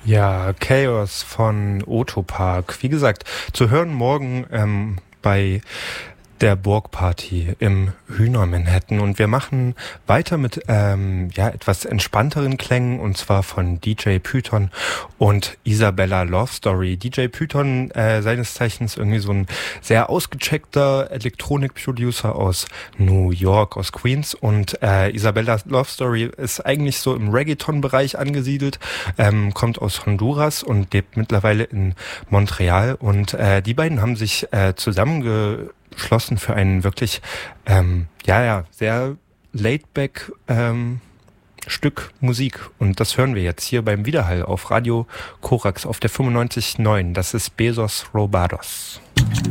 Ja, Chaos von Otopark. Wie gesagt, zu hören morgen bei der Burgparty im Hühner Manhattan. Und wir machen weiter mit etwas entspannteren Klängen, und zwar von DJ Python und Isabella Love Story. DJ Python, seines Zeichens irgendwie so ein sehr ausgecheckter Elektronik-Producer aus New York, aus Queens. Und Isabella Love Story ist eigentlich so im Reggaeton-Bereich angesiedelt, kommt aus Honduras und lebt mittlerweile in Montreal. Und die beiden haben sich zusammengeschlossen für einen wirklich, sehr laid-back Stück Musik. Und das hören wir jetzt hier beim Widerhall auf Radio Korax auf der 95.9. Das ist Besos Robados.